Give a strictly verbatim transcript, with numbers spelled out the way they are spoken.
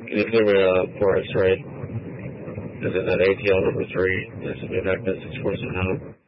Can you give me a for X-ray? Is it at A T L number three? This is back to six four seven.